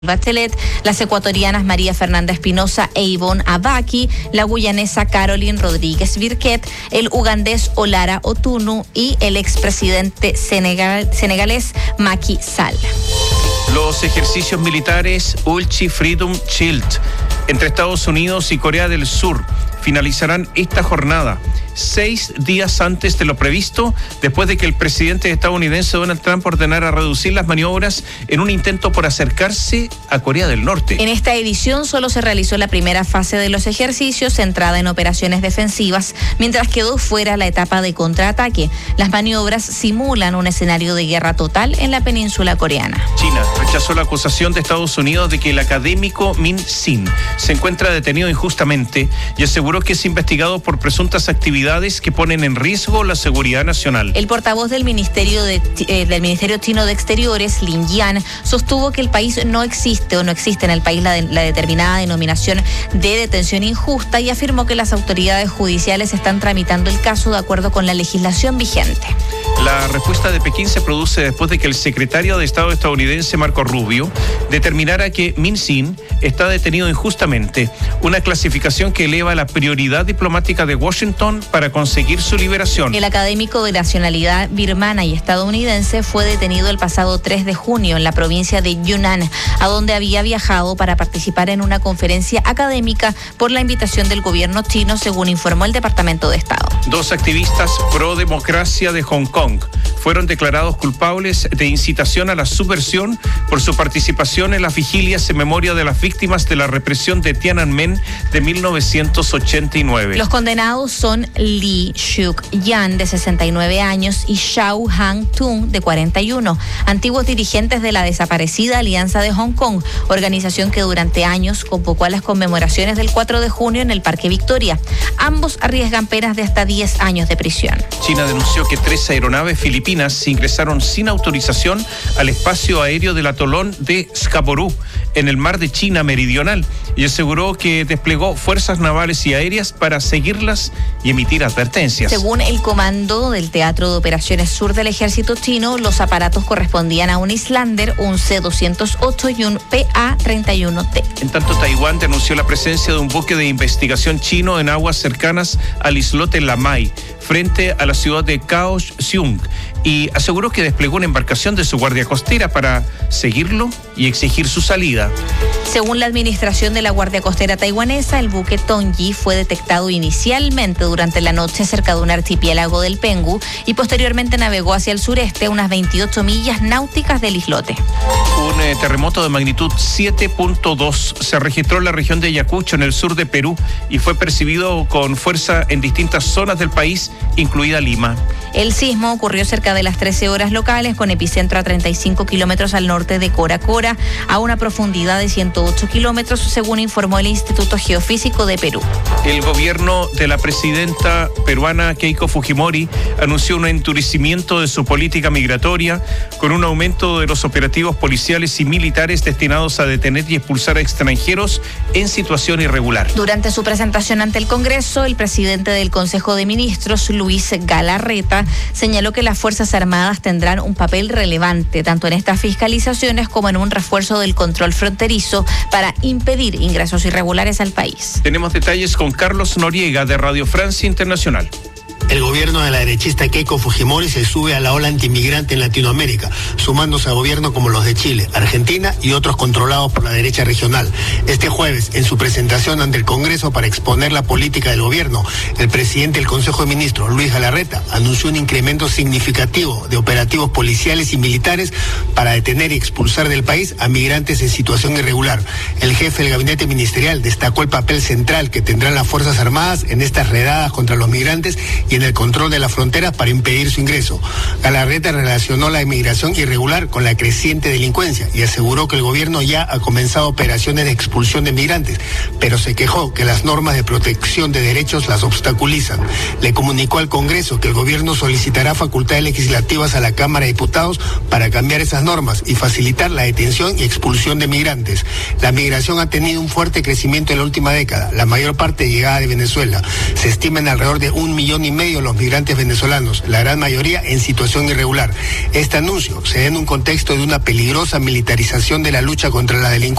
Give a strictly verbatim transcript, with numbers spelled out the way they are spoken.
Bachelet, las ecuatorianas María Fernanda Espinosa e Ivonne Abaki, la guyanesa Caroline Rodríguez Birquet, el ugandés Olara Otunu y el expresidente senegal, senegalés Macky Sall. Los ejercicios militares Ulchi Freedom Shield entre Estados Unidos y Corea del Sur finalizarán esta jornada, seis días antes de lo previsto, después de que el presidente estadounidense Donald Trump ordenara reducir las maniobras en un intento por acercarse a Corea del Norte. En esta edición solo se realizó la primera fase de los ejercicios, centrada en operaciones defensivas, mientras quedó fuera la etapa de contraataque. Las maniobras simulan un escenario de guerra total en la península coreana. China rechazó la acusación de Estados Unidos de que el académico Min Sin se encuentra detenido injustamente y aseguró que es investigado por presuntas actividades que ponen en riesgo la seguridad nacional. El portavoz del Ministerio de, eh, del Ministerio Chino de Exteriores, Lin Yan, sostuvo que el país no existe o no existe en el país la, de, la determinada denominación de detención injusta y afirmó que las autoridades judiciales están tramitando el caso de acuerdo con la legislación vigente. La respuesta de Pekín se produce después de que el secretario de Estado estadounidense Marco Rubio determinara que Min Sin está detenido injustamente, una clasificación que eleva la prioridad diplomática de Washington para conseguir su liberación. El académico de nacionalidad birmana y estadounidense fue detenido el pasado tres de junio en la provincia de Yunnan, a donde había viajado para participar en una conferencia académica por la invitación del gobierno chino, según informó el Departamento de Estado. Dos activistas pro democracia de Hong Kong fueron declarados culpables de incitación a la subversión por su participación en las vigilias en memoria de las víctimas de la represión de Tiananmen de mil novecientos ochenta y nueve. Los condenados son Lee Shuk-yan, de sesenta y nueve años, y Shao Hang-tung, de cuarenta y uno, antiguos dirigentes de la desaparecida Alianza de Hong Kong, organización que durante años convocó a las conmemoraciones del cuatro de junio en el Parque Victoria. Ambos arriesgan penas de hasta diez años de prisión. China denunció que tres aeronaves filipinas ingresaron sin autorización al espacio aéreo del atolón de Scarborough, en el mar de China Meridional, y aseguró que desplegó fuerzas navales y aéreas para seguirlas y emitir advertencias. Según el comando del Teatro de Operaciones Sur del Ejército Chino, los aparatos correspondían a un Islander, un C doscientos ocho y un P A treinta y uno T. En tanto, Taiwán denunció la presencia de un buque de investigación chino en aguas cercanas al islote Lamai, frente a la ciudad de Kaohsiung, y aseguró que desplegó una embarcación de su guardia costera para seguirlo y exigir su salida. Según la administración de la Guardia Costera taiwanesa, el buque Tongji fue detectado inicialmente durante la noche cerca de un archipiélago del Penghu y posteriormente navegó hacia el sureste a unas veintiocho millas náuticas del islote. Un eh, terremoto de magnitud siete punto dos se registró en la región de Ayacucho, en el sur de Perú, y fue percibido con fuerza en distintas zonas del país, incluida Lima. El sismo ocurrió cerca de las trece horas locales, con epicentro a treinta y cinco kilómetros al norte de Cora Cora, a una profundidad de ciento ocho kilómetros, según informó el Instituto Geofísico de Perú. El gobierno de la presidenta peruana Keiko Fujimori anunció un endurecimiento de su política migratoria, con un aumento de los operativos policiales y militares destinados a detener y expulsar a extranjeros en situación irregular. Durante su presentación ante el Congreso, el presidente del Consejo de Ministros, Luis Galarreta, señaló que las Fuerzas Armadas tendrán un papel relevante tanto en estas fiscalizaciones como en un refuerzo del control fronterizo para impedir ingresos irregulares al país. Tenemos detalles con Carlos Noriega, de Radio Francia Internacional. El gobierno de la derechista Keiko Fujimori se sube a la ola antimigrante en Latinoamérica, sumándose a gobiernos como los de Chile, Argentina y otros controlados por la derecha regional. Este jueves, en su presentación ante el Congreso para exponer la política del gobierno, el presidente del Consejo de Ministros, Luis Galarreta, anunció un incremento significativo de operativos policiales y militares para detener y expulsar del país a migrantes en situación irregular. El jefe del gabinete ministerial destacó el papel central que tendrán las Fuerzas Armadas en estas redadas contra los migrantes y en el control de las fronteras para impedir su ingreso. Galarreta relacionó la inmigración irregular con la creciente delincuencia y aseguró que el gobierno ya ha comenzado operaciones de expulsión de migrantes, pero se quejó que las normas de protección de derechos las obstaculizan. Le comunicó al Congreso que el gobierno solicitará facultades legislativas a la Cámara de Diputados para cambiar esas normas y facilitar la detención y expulsión de migrantes. La migración ha tenido un fuerte crecimiento en la última década, la mayor parte llegada de Venezuela. Se estima en alrededor de un millón y medio medio los migrantes venezolanos, la gran mayoría en situación irregular. Este anuncio se da en un contexto de una peligrosa militarización de la lucha contra la delincuencia.